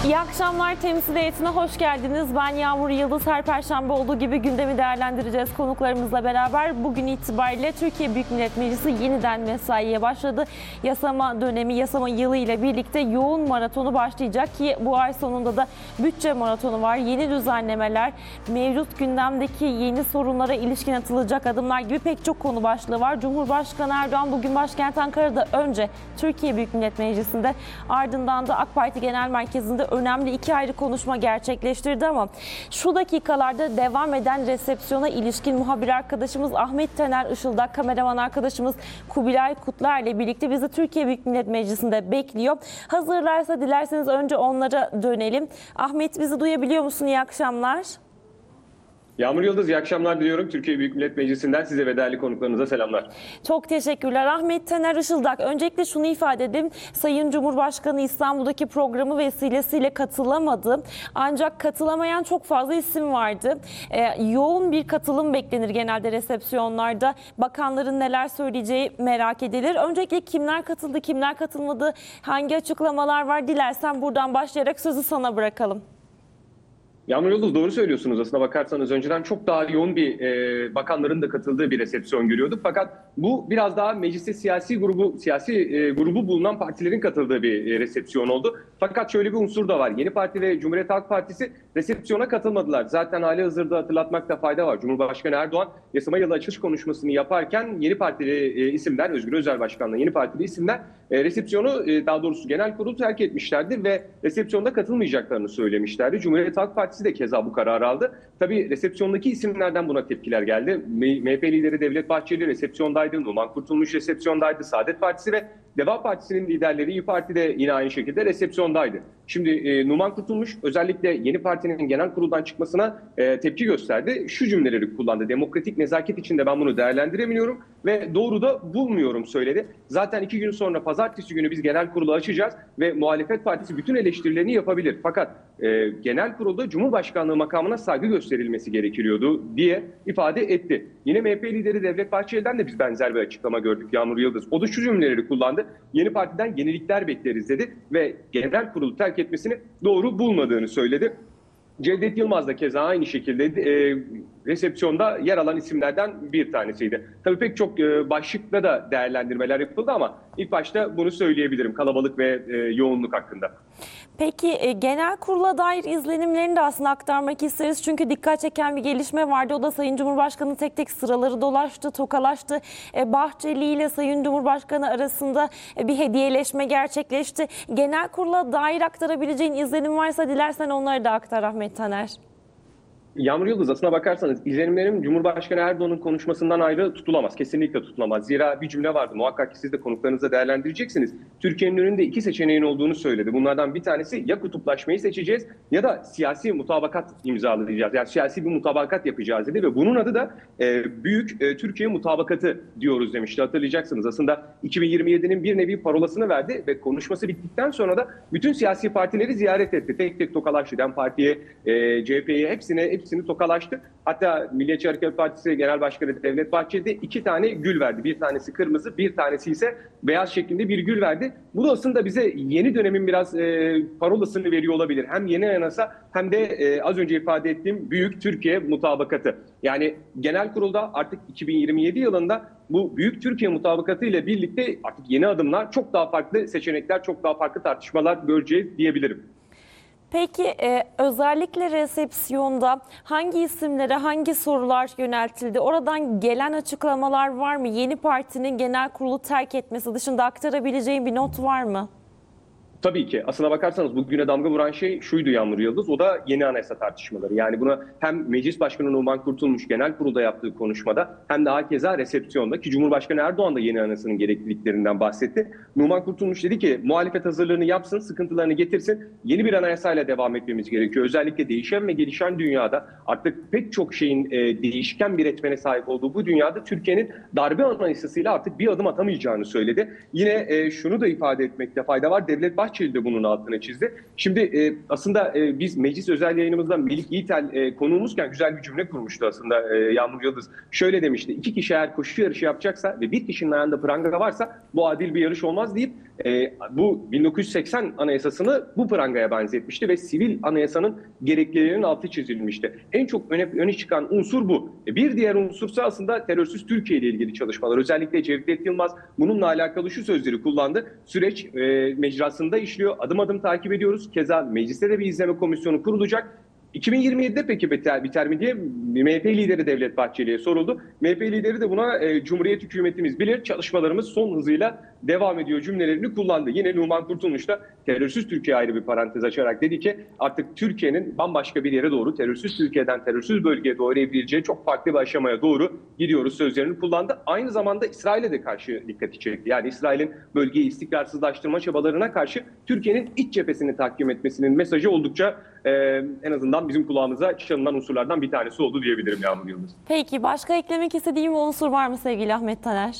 İyi akşamlar, temsil heyetine hoş geldiniz. Ben Yağmur Yıldız. Her perşembe olduğu gibi gündemi değerlendireceğiz konuklarımızla beraber. Bugün itibariyle Türkiye Büyük Millet Meclisi yeniden mesaiye başladı. Yasama dönemi, yasama yılı ile birlikte yoğun maratonu başlayacak ki bu ay sonunda da bütçe maratonu var. Yeni düzenlemeler, mevcut gündemdeki yeni sorunlara ilişkin atılacak adımlar gibi pek çok konu başlığı var. Cumhurbaşkanı Erdoğan bugün başkent Ankara'da önce Türkiye Büyük Millet Meclisi'nde, ardından da AK Parti Genel Merkezi'nde önemli iki ayrı konuşma gerçekleştirdi ama şu dakikalarda devam eden resepsiyona ilişkin muhabir arkadaşımız Ahmet Taner Işıldak, kameraman arkadaşımız Kubilay Kutlar ile birlikte bizi Türkiye Büyük Millet Meclisi'nde bekliyor. Hazırlarsa dilerseniz önce onlara dönelim. Ahmet, bizi duyabiliyor musun? İyi akşamlar. Yağmur Yıldız, iyi akşamlar diliyorum. Türkiye Büyük Millet Meclisi'nden size ve değerli konuklarınıza selamlar. Çok teşekkürler. Ahmet Taner Işıldak, öncelikle şunu ifade edeyim. Sayın Cumhurbaşkanı İstanbul'daki programı vesilesiyle katılamadı. Ancak katılamayan çok fazla isim vardı. Yoğun bir katılım beklenir genelde resepsiyonlarda. Bakanların neler söyleyeceği merak edilir. Öncelikle kimler katıldı, kimler katılmadı, hangi açıklamalar var? Dilersen buradan başlayarak sözü sana bırakalım. Yağmur Yıldız, doğru söylüyorsunuz. Aslına bakarsanız önceden çok daha yoğun bir bakanların da katıldığı bir resepsiyon görüyorduk. Fakat bu biraz daha mecliste siyasi grubu bulunan partilerin katıldığı bir resepsiyon oldu. Fakat şöyle bir unsur da var. Yeni Parti ve Cumhuriyet Halk Partisi resepsiyona katılmadılar. Zaten halihazırda hatırlatmakta fayda var. Cumhurbaşkanı Erdoğan yasama yılı açılış konuşmasını yaparken Yeni Partili isimler, Özgür Özel Başkan'la Yeni Partili isimler resepsiyonu, daha doğrusu genel kurulu terk etmişlerdi ve resepsiyonda katılmayacaklarını söylemişlerdi. Cumhuriyet Halk Partisi de keza bu kararı aldı. Tabii resepsiyondaki isimlerden buna tepkiler geldi. MHP lideri Devlet Bahçeli resepsiyondaydı, Numan Kurtulmuş resepsiyondaydı, Saadet Partisi ve Deva Partisi'nin liderleri İYİ Parti de yine aynı şekilde resepsiyondaydı. Şimdi Numan Kurtulmuş özellikle Yeni Parti'nin genel kuruldan çıkmasına tepki gösterdi. Şu cümleleri kullandı: demokratik nezaket içinde ben bunu değerlendiremiyorum ve doğru da bulmuyorum söyledi. Zaten 2 gün sonra pazartesi günü biz genel kurulu açacağız ve muhalefet partisi bütün eleştirilerini yapabilir. Fakat genel kurulda Cumhurbaşkanlığı makamına saygı gösterilmesi gerekiyordu diye ifade etti. Yine MHP lideri Devlet Bahçeli'den de biz benzer bir açıklama gördük, Yağmur Yıldız. O da şu cümleleri kullandı: Yeni Parti'den yenilikler bekleriz dedi ve genel kurulu terk etmesini doğru bulmadığını söyledi. Cevdet Yılmaz da keza aynı şekilde resepsiyonda yer alan isimlerden bir tanesiydi. Tabii pek çok başlıkla da değerlendirmeler yapıldı ama ilk başta bunu söyleyebilirim kalabalık ve yoğunluk hakkında. Peki genel kurula dair izlenimlerini de aslında aktarmak isteriz. Çünkü dikkat çeken bir gelişme vardı. O da Sayın Cumhurbaşkanı tek tek sıraları dolaştı, tokalaştı. Bahçeli ile Sayın Cumhurbaşkanı arasında bir hediyeleşme gerçekleşti. Genel kurula dair aktarabileceğin izlenim varsa dilersen onları da aktar Ahmet Taner. Yağmur Yıldız, aslına bakarsanız izlenimlerim Cumhurbaşkanı Erdoğan'ın konuşmasından ayrı tutulamaz. Kesinlikle tutulamaz. Zira bir cümle vardı. Muhakkak ki siz de konuklarınızla değerlendireceksiniz. Türkiye'nin önünde 2 seçeneğin olduğunu söyledi. Bunlardan bir tanesi ya kutuplaşmayı seçeceğiz ya da siyasi mutabakat imzalayacağız. Yani siyasi bir mutabakat yapacağız dedi ve bunun adı da Büyük Türkiye Mutabakatı diyoruz demişti. Hatırlayacaksınız. Aslında 2027'nin bir nevi parolasını verdi ve konuşması bittikten sonra da bütün siyasi partileri ziyaret etti. Tek tek tokalaştı. DEM Parti'ye, CHP'ye hepsini tokalaştı. Hatta Milliyetçi Hareket Partisi Genel Başkanı Devlet Bahçeli de 2 tane gül verdi. Bir tanesi kırmızı, bir tanesi ise beyaz şeklinde bir gül verdi. Bu da aslında bize yeni dönemin biraz parolasını veriyor olabilir. Hem yeni anayasa hem de az önce ifade ettiğim Büyük Türkiye Mutabakatı. Yani genel kurulda artık 2027 yılında bu Büyük Türkiye Mutabakatı ile birlikte artık yeni adımlar, çok daha farklı seçenekler, çok daha farklı tartışmalar göreceğiz diyebilirim. Peki özellikle resepsiyonda hangi isimlere hangi sorular yöneltildi? Oradan gelen açıklamalar var mı? Yeni partinin genel kurulu terk etmesi dışında aktarabileceğin bir not var mı? Tabii ki. Aslına bakarsanız bugüne damga vuran şey şuydu Yağmur Yıldız. O da yeni anayasa tartışmaları. Yani buna hem Meclis Başkanı Numan Kurtulmuş genel kurulda yaptığı konuşmada hem de hakeza resepsiyonda, ki Cumhurbaşkanı Erdoğan da yeni anayasanın gerekliliklerinden bahsetti. Numan Kurtulmuş dedi ki muhalefet hazırlığını yapsın, sıkıntılarını getirsin. Yeni bir anayasayla devam etmemiz gerekiyor. Özellikle değişen ve gelişen dünyada artık pek çok şeyin değişken bir etmene sahip olduğu bu dünyada Türkiye'nin darbe anayasasıyla artık bir adım atamayacağını söyledi. Yine şunu da ifade etmekte fayda var. Devlet Bahçeli de bunun altına çizdi. Şimdi aslında biz meclis özel yayınımızda Melih Yiğitel konuğumuzken güzel bir cümle kurmuştu aslında Yağmur Yıldız. Şöyle demişti: 2 kişi eğer koşu yarışı yapacaksa ve bir kişinin ayağında pranga varsa bu adil bir yarış olmaz deyip bu 1980 anayasasını bu prangaya benzetmişti ve sivil anayasanın gerekliliklerinin altı çizilmişti. En çok öne çıkan unsur bu. Bir diğer unsursa aslında terörsüz Türkiye ile ilgili çalışmalar. Özellikle Cevdet Yılmaz bununla alakalı şu sözleri kullandı: süreç mecrasında işliyor, adım adım takip ediyoruz. Keza mecliste de bir izleme komisyonu kurulacak. 2027'de peki biter mi diye MHP lideri Devlet Bahçeli'ye soruldu. MHP lideri de buna Cumhuriyet hükümetimiz bilir, çalışmalarımız son hızıyla devam ediyor cümlelerini kullandı. Yine Numan Kurtulmuş da terörsüz Türkiye ayrı bir parantez açarak dedi ki artık Türkiye'nin bambaşka bir yere doğru, terörsüz Türkiye'den terörsüz bölgeye doğru evrileceği çok farklı bir aşamaya doğru gidiyoruz sözlerini kullandı. Aynı zamanda İsrail'e de karşı dikkati çekti. Yani İsrail'in bölgeyi istikrarsızlaştırma çabalarına karşı Türkiye'nin iç cephesini tahkim etmesinin mesajı oldukça en azından bizim kulağımıza çalınan unsurlardan bir tanesi oldu diyebilirim Yağmur Yıldız. Peki başka eklemek istediğim unsur var mı sevgili Ahmet Taner?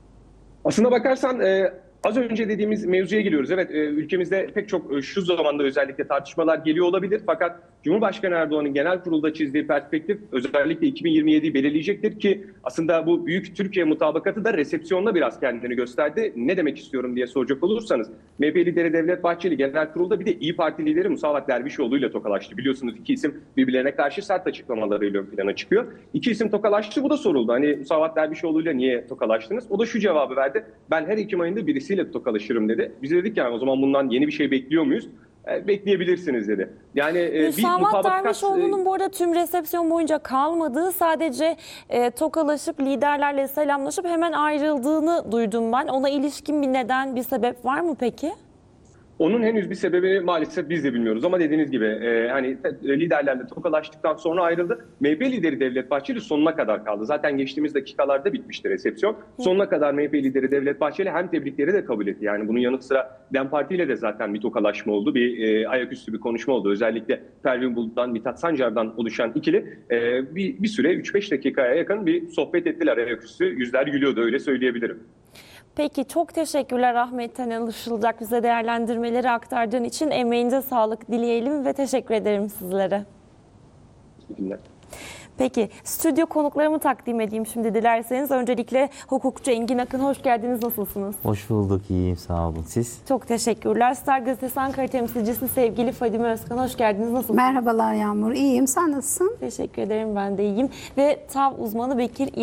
Aslına bakarsan az önce dediğimiz mevzuya geliyoruz. Evet, ülkemizde pek çok şu zamanda özellikle tartışmalar geliyor olabilir. Fakat Cumhurbaşkanı Erdoğan'ın genel kurulda çizdiği perspektif özellikle 2027'yi belirleyecektir ki aslında bu büyük Türkiye mutabakatı da resepsiyonda biraz kendini gösterdi. Ne demek istiyorum diye soracak olursanız, MHP lideri Devlet Bahçeli genel kurulda bir de İYİ Parti lideri Musavat Dervişoğlu ile tokalaştı. Biliyorsunuz iki isim birbirlerine karşı sert açıklamalarıyla ön plana çıkıyor. İki isim tokalaştı, bu da soruldu. Hani Musavat Dervişoğlu ile niye tokalaştınız? O da şu cevabı verdi: ben her Ekim ayında birisiyle tokalaşırım dedi. Biz dedik yani o zaman bundan yeni bir şey bekliyor muyuz? Bekleyebilirsiniz dedi. Yani Musavat Dervişoğlu'nun bu arada tüm resepsiyon boyunca kalmadığı, sadece tokalaşıp liderlerle selamlaşıp hemen ayrıldığını duydum ben. Ona ilişkin bir neden, bir sebep var mı peki? Onun henüz bir sebebini maalesef biz de bilmiyoruz ama dediğiniz gibi hani liderlerle tokalaştıktan sonra ayrıldı. MHP lideri Devlet Bahçeli sonuna kadar kaldı. Zaten geçtiğimiz dakikalarda bitmişti resepsiyon. Sonuna kadar MHP lideri Devlet Bahçeli hem tebrikleri de kabul etti. Yani bunun yanı sıra DEM Parti ile de zaten bir tokalaşma oldu. Bir ayaküstü bir konuşma oldu. Özellikle Pervin Bulut'tan, Mithat Sancar'dan oluşan ikili bir süre 3-5 dakikaya yakın bir sohbet ettiler ayaküstü. Yüzler gülüyordu, öyle söyleyebilirim. Peki çok teşekkürler Ahmet Taner Işıldak, bize değerlendirmeleri aktardığın için. Emeğinize sağlık dileyelim ve teşekkür ederim sizlere. Teşekkürler. Peki stüdyo konuklarımı takdim edeyim şimdi dilerseniz. Öncelikle hukukçu Engin Akın, hoş geldiniz, nasılsınız? Hoş bulduk, iyiyim, sağ olun. Siz? Çok teşekkürler. Star Gazetesi Ankara temsilcisi sevgili Fadime Özkan, hoş geldiniz, nasılsınız? Merhabalar Yağmur, iyiyim. Sen nasılsın? Teşekkür ederim, ben de iyiyim. Ve TAV uzmanı Bekir